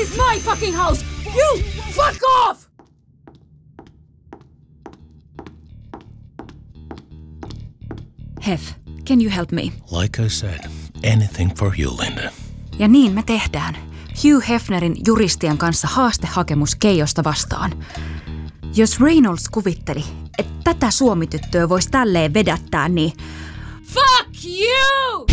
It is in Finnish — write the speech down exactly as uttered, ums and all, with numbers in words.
is my fucking house! You fuck off! Hef, can you help me? Like I said, anything for you, Linda. Ja niin me tehdään. Hugh Hefnerin juristien kanssa haastehakemus Keijosta vastaan. Jos Reynolds kuvitteli, että tätä suomityttöä voisi tälleen vedättää, niin... Fuck you!